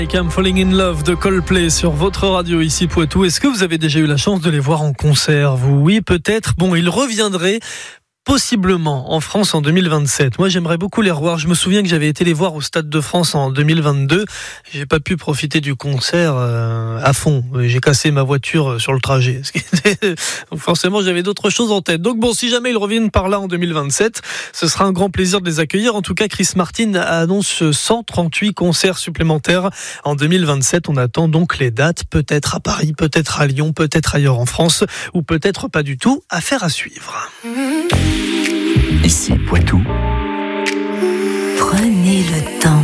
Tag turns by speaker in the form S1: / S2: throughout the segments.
S1: I'm Falling in Love de Coldplay sur votre radio ici Poitou. Est-ce que vous avez déjà eu la chance de les voir en concert, vous? Oui, peut-être. Bon, ils reviendraient possiblement en France en 2027. Moi, j'aimerais beaucoup les revoir. Je me souviens que j'avais été les voir au Stade de France en 2022. J'ai pas pu profiter du concert à fond. J'ai cassé ma voiture sur le trajet. Donc forcément, j'avais d'autres choses en tête. Donc bon, si jamais ils reviennent par là en 2027, ce sera un grand plaisir de les accueillir. En tout cas, Chris Martin annonce 138 concerts supplémentaires en 2027. On attend donc les dates, peut-être à Paris, peut-être à Lyon, peut-être ailleurs en France, ou peut-être pas du tout. Affaire à suivre.
S2: Ici Poitou.
S3: Prenez le temps.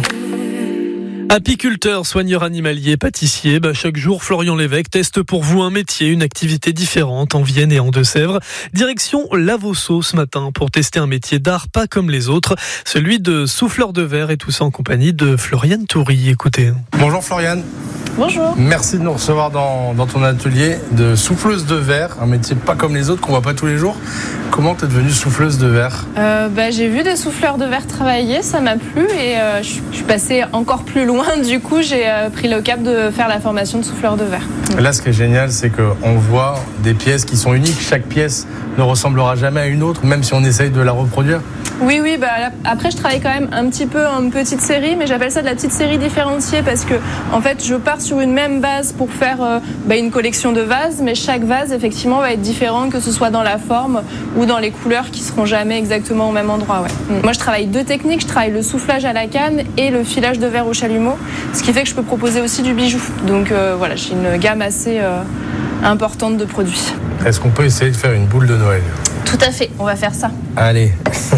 S1: Apiculteur, soigneur animalier, pâtissier, chaque jour, Florian Lévesque teste pour vous un métier, une activité différente en Vienne et en Deux-Sèvres. Direction Lavosso ce matin pour tester un métier d'art pas comme les autres, celui de souffleur de verre, et tout ça en compagnie de Floriane Toury. Écoutez.
S4: Bonjour Floriane.
S5: Bonjour.
S4: Merci de nous recevoir dans ton atelier de souffleuse de verre, un métier pas comme les autres qu'on voit pas tous les jours. Comment t'es devenue souffleuse de verre ?
S5: J'ai vu des souffleurs de verre travailler, ça m'a plu et je suis passée encore plus loin. Du coup, j'ai pris le cap de faire la formation de souffleur de verre.
S4: Là, ce qui est génial, c'est qu'on voit des pièces qui sont uniques. Chaque pièce ne ressemblera jamais à une autre, même si on essaye de la reproduire.
S5: Oui. Après, je travaille quand même un petit peu en petite série, mais j'appelle ça de la petite série différenciée parce que, en fait, je pars sur une même base pour faire une collection de vases, mais chaque vase, effectivement, va être différent, que ce soit dans la forme ou dans les couleurs qui seront jamais exactement au même endroit. Ouais. Moi, je travaille deux techniques. Je travaille le soufflage à la canne et le filage de verre au chalumeau, ce qui fait que je peux proposer aussi du bijou. Donc j'ai une gamme assez importante de produits.
S4: Est-ce qu'on peut essayer de faire une boule de Noël ?
S5: Tout à fait, on va faire ça.
S4: Allez.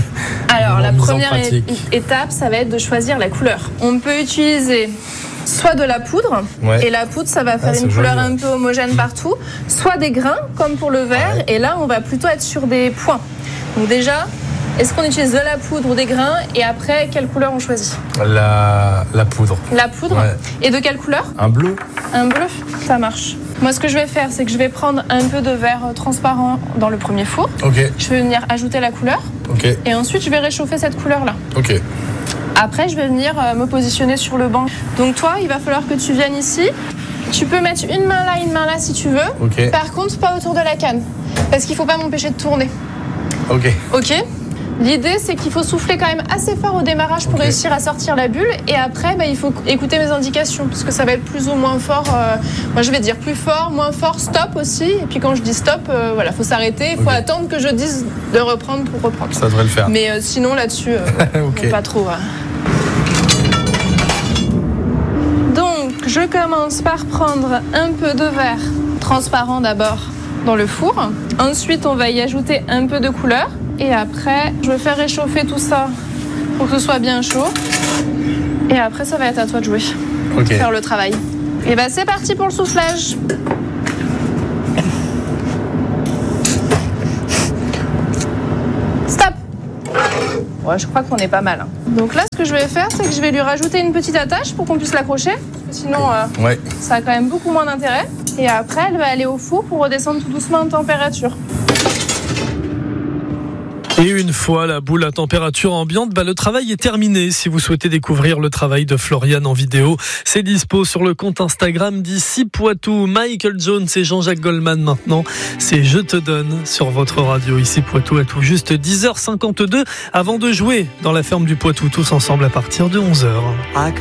S5: Alors, la première étape, ça va être de choisir la couleur. On peut utiliser soit de la poudre, et la poudre, ça va faire une couleur un peu homogène partout, soit des grains, comme pour le verre, et là, on va plutôt être sur des points. Donc déjà, est-ce qu'on utilise de la poudre ou des grains, et après, quelle couleur on choisit ?
S4: La poudre.
S5: La poudre ?
S4: Ouais.
S5: Et de quelle couleur ?
S4: Un bleu.
S5: Un bleu, ça marche. Moi, ce que je vais faire, c'est que je vais prendre un peu de verre transparent dans le premier four.
S4: Ok.
S5: Je vais venir ajouter la couleur.
S4: Ok.
S5: Et ensuite, je vais réchauffer cette couleur-là.
S4: Ok.
S5: Après, je vais venir me positionner sur le banc. Donc toi, il va falloir que tu viennes ici. Tu peux mettre une main là si tu veux.
S4: Ok.
S5: Par contre, pas autour de la canne. Parce qu'il ne faut pas m'empêcher de tourner.
S4: Ok.
S5: Ok ? L'idée, c'est qu'il faut souffler quand même assez fort au démarrage pour réussir à sortir la bulle. Et après, il faut écouter mes indications, parce que ça va être plus ou moins fort. Moi, je vais dire plus fort, moins fort, stop aussi. Et puis quand je dis stop, faut s'arrêter. Il faut attendre que je dise de reprendre pour reprendre.
S4: Ça devrait le faire.
S5: Mais sinon, là-dessus, pas trop. Donc, je commence par prendre un peu de verre transparent d'abord dans le four. Ensuite, on va y ajouter un peu de couleur. Et après, je vais faire réchauffer tout ça pour que ce soit bien chaud. Et après, ça va être à toi de jouer. Faire le travail. Et c'est parti pour le soufflage. Stop. Ouais, je crois qu'on est pas mal. Donc là, ce que je vais faire, c'est que je vais lui rajouter une petite attache pour qu'on puisse l'accrocher. Sinon, ça a quand même beaucoup moins d'intérêt. Et après, elle va aller au four pour redescendre tout doucement en température.
S1: Et une fois la boule à température ambiante, le travail est terminé. Si vous souhaitez découvrir le travail de Floriane en vidéo, c'est dispo sur le compte Instagram d'ici Poitou. Michael Jones et Jean-Jacques Goldman maintenant. C'est Je te donne sur votre radio ici Poitou à tout juste 10h52 avant de jouer dans la ferme du Poitou tous ensemble à partir de 11h.